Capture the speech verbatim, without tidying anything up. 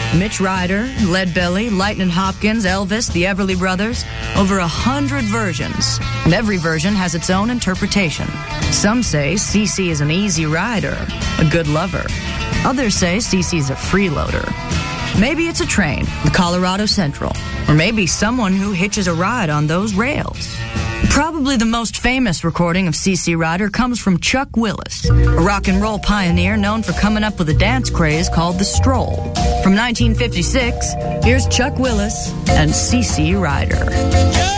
Mitch Ryder, Leadbelly, Lightnin' Hopkins, Elvis, the Everly Brothers, over a hundred versions. And every version has its own interpretation. Some say C C is an easy rider, a good lover. Others say C C is a freeloader. Maybe it's a train, the Colorado Central, or maybe someone who hitches a ride on those rails. Probably the most famous recording of C C Rider comes from Chuck Willis, a rock and roll pioneer known for coming up with a dance craze called the stroll. From nineteen fifty-six, here's Chuck Willis and C C Rider.